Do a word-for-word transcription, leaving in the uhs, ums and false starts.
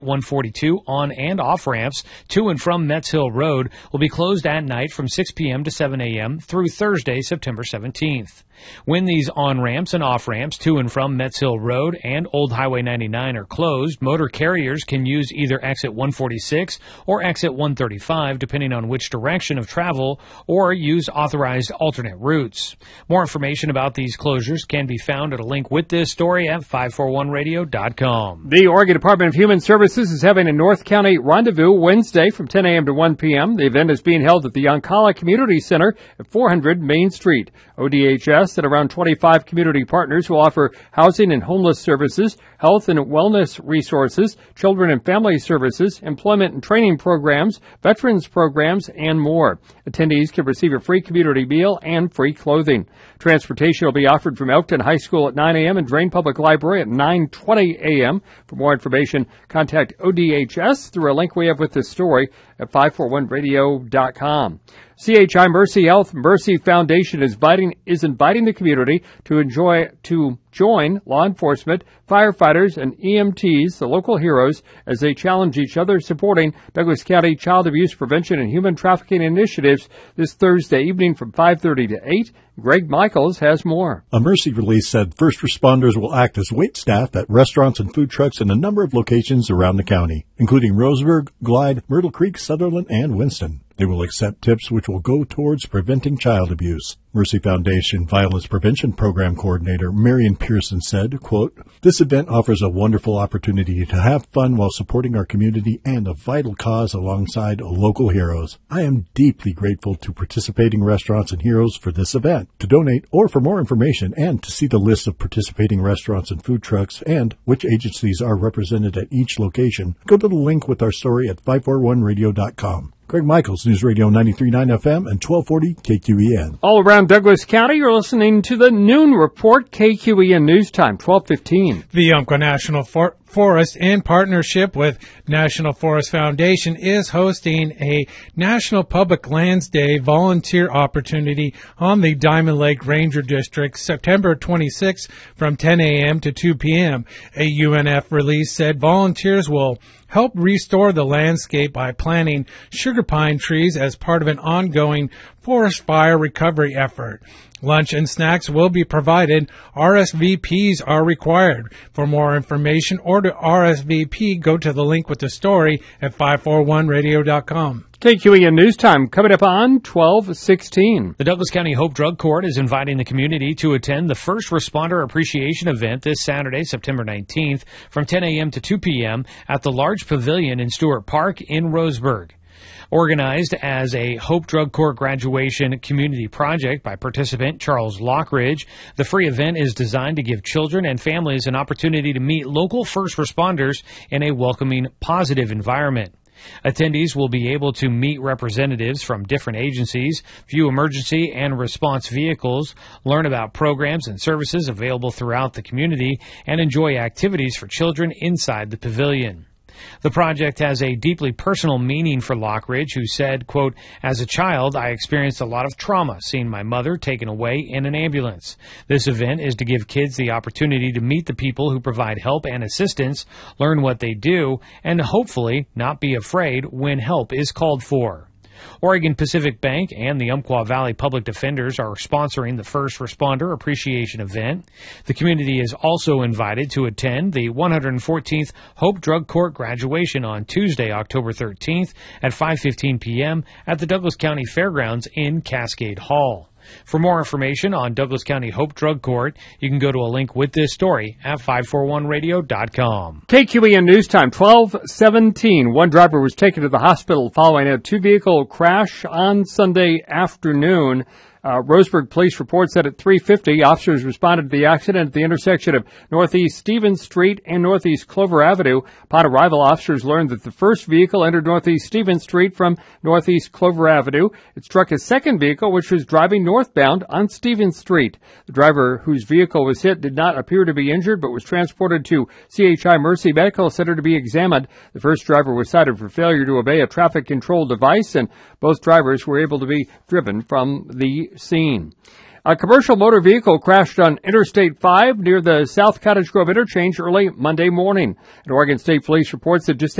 one forty-two on and off ramps to and from Metz Hill Road will be closed at night from six p.m. to seven a.m. through Thursday, September seventeenth. When these on-ramps and off-ramps to and from Metz Hill Road and Old Highway ninety-nine are closed, motor carriers can use either exit one forty-six or exit one thirty-five, depending on which direction of travel, or use authorized alternate routes. More information about these closures can be found at a link with this story at five forty-one radio dot com. The Oregon Department of Human Services is having a North County Rendezvous Wednesday from ten a.m. to one p.m. The event is being held at the Yoncalla Community Center at four hundred Main Street. O D H S and around twenty-five community partners will offer housing and homeless services, health and wellness resources, children and family services, employment and training programs, veterans programs, and more. Attendees can receive a free community meal and free clothing. Transportation will be offered from Elkton High School at nine a.m. and Drain Public Library at nine twenty a.m. For more information, contact O D H S through a link we have with this story at five forty-one radio dot com. C H I Mercy Health Mercy Foundation is inviting, is inviting the community to enjoy to join law enforcement, firefighters, and E M Ts, the local heroes, as they challenge each other supporting Douglas County child abuse prevention and human trafficking initiatives this Thursday evening from five thirty to eight. Greg Michaels has more. A Mercy release said first responders will act as wait staff at restaurants and food trucks in a number of locations around the county, including Roseburg, Glide, Myrtle Creek, Sutherland, and Winston. They will accept tips which will go towards preventing child abuse. Mercy Foundation Violence Prevention Program Coordinator Marion Pearson said, quote, "This event offers a wonderful opportunity to have fun while supporting our community and a vital cause alongside local heroes. I am deeply grateful to participating restaurants and heroes for this event. To donate or for more information and to see the list of participating restaurants and food trucks and which agencies are represented at each location, go to the link with our story at five forty-one radio dot com. Greg Michaels, News Radio ninety-three point nine F M and twelve forty K Q E N. All around Douglas County, you're listening to the Noon Report, K Q E N News Time, twelve fifteen. The Umpqua National For- Forest, in partnership with National Forest Foundation, is hosting a National Public Lands Day volunteer opportunity on the Diamond Lake Ranger District, September twenty-sixth from ten a.m. to two p.m. A U N F release said volunteers will help restore the landscape by planting sugar pine trees as part of an ongoing forest fire recovery effort. Lunch and snacks will be provided. R S V Ps are required. For more information or to R S V P, go to the link with the story at five forty-one radio dot com. K Q E N News Time coming up on twelve sixteen. The Douglas County Hope Drug Court is inviting the community to attend the First Responder Appreciation Event this Saturday, September nineteenth, from ten a.m. to two p.m. at the large pavilion in Stewart Park in Roseburg. Organized as a Hope Drug Court graduation community project by participant Charles Lockridge, the free event is designed to give children and families an opportunity to meet local first responders in a welcoming, positive environment. Attendees will be able to meet representatives from different agencies, view emergency and response vehicles, learn about programs and services available throughout the community, and enjoy activities for children inside the pavilion. The project has a deeply personal meaning for Lockridge, who said, quote, "As a child, I experienced a lot of trauma seeing my mother taken away in an ambulance. This event is to give kids the opportunity to meet the people who provide help and assistance, learn what they do, and hopefully not be afraid when help is called for." Oregon Pacific Bank and the Umpqua Valley Public Defenders are sponsoring the First Responder Appreciation Event. The community is also invited to attend the one hundred fourteenth Hope Drug Court graduation on Tuesday, October thirteenth at five fifteen p.m. at the Douglas County Fairgrounds in Cascade Hall. For more information on Douglas County Hope Drug Court, you can go to a link with this story at five forty-one radio dot com. K Q E N News Time, twelve seventeen. One driver was taken to the hospital following a two-vehicle crash on Sunday afternoon. Uh, Roseburg Police report said at three fifty, officers responded to the accident at the intersection of Northeast Stevens Street and Northeast Clover Avenue. Upon arrival, officers learned that the first vehicle entered Northeast Stevens Street from Northeast Clover Avenue. It struck a second vehicle, which was driving northbound on Stevens Street. The driver whose vehicle was hit did not appear to be injured, but was transported to C H I Mercy Medical Center to be examined. The first driver was cited for failure to obey a traffic control device, and both drivers were able to be driven from the scene. A commercial motor vehicle crashed on Interstate five near the South Cottage Grove interchange early Monday morning. And Oregon State Police reports that just